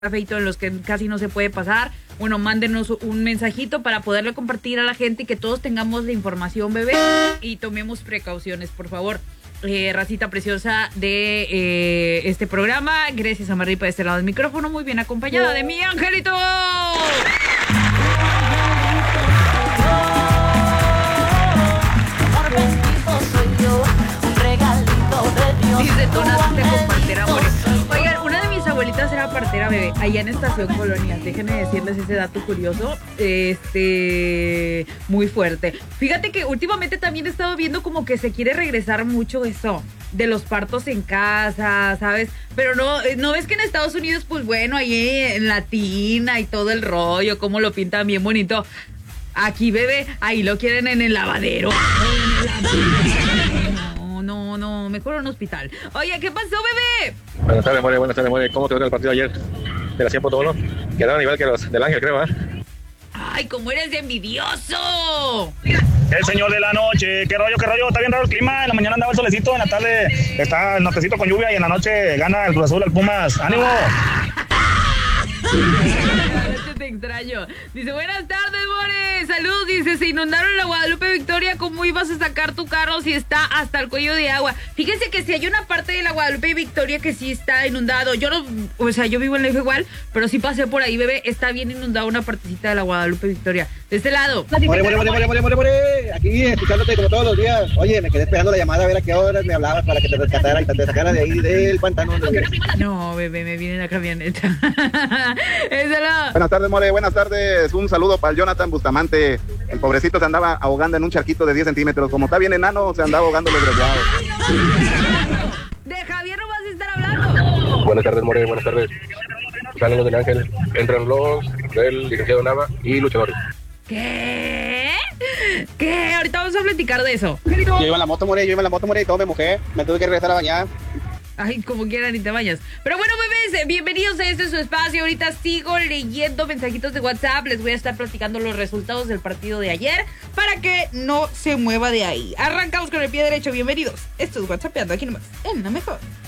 feito en los que casi no se puede pasar, bueno, mándenos un mensajito para poderle compartir a la gente y que todos tengamos la información, bebé, y tomemos precauciones, por favor. Racita preciosa de este programa, gracias a Maripa de este lado del micrófono, muy bien acompañada de mi angelito. Dice tonaste con partera, amores. Oigan, una de mis abuelitas era partera, bebé, allá en Estación Colonias. Déjenme decirles ese dato curioso, muy fuerte. Fíjate que últimamente también he estado viendo como que se quiere regresar mucho eso de los partos en casa, ¿sabes? Pero no ves que en Estados Unidos, pues bueno, ahí en la tina y todo el rollo, como lo pintan bien bonito. Aquí, bebé, ahí lo quieren en el lavadero. No, mejor un hospital. Oye, ¿qué pasó, bebé? Buenas tardes, more. ¿Cómo te dio el partido ayer de la 100.1? Quedaron igual que los del Ángel, creo, ¿eh? Ay, cómo eres de envidioso. El señor de la noche, qué rollo, está bien raro el clima. En la mañana andaba el solecito, en la tarde está el nortecito con lluvia y en la noche gana el Cruz Azul, el Pumas. ¡Ánimo! Te extraño. Dice, buenas tardes, more. Salud, dice, se inundaron la Guadalupe Victoria. ¿Cómo ibas a sacar tu carro si está hasta el cuello de agua? Fíjense que si hay una parte de la Guadalupe Victoria que sí está inundado. Yo no, o sea, yo vivo en la igual, pero sí pasé por ahí, bebé. Está bien inundada una partecita de la Guadalupe Victoria. De este lado. More. Aquí escuchándote como todos los días. Oye, me quedé esperando la llamada a ver a qué horas me hablabas para que te rescatara y te sacara de ahí del pantano. No, bebé, me viene en la camioneta. Ese lado. Buenas tardes, more, buenas tardes. Un saludo para el Jonathan Bustamante. El pobrecito se andaba ahogando en un charquito de 10 centímetros. Como está bien enano, se andaba ahogando los desgraciados. De Javier no vas a estar hablando. Buenas tardes, more, buenas tardes. Salen los del Ángel, entran los del licenciado Nava y luchadores. ¿Qué? Ahorita vamos a platicar de eso. Yo iba en la moto, more, y todo me mojé. Me tuve que regresar a bañar. Ay, como quieran, ni te bañas. Pero bueno, bebés, bienvenidos a este su espacio. Ahorita sigo leyendo mensajitos de WhatsApp. Les voy a estar platicando los resultados del partido de ayer para que no se mueva de ahí. Arrancamos con el pie derecho. Bienvenidos. Esto es WhatsAppeando aquí nomás, en la mejor.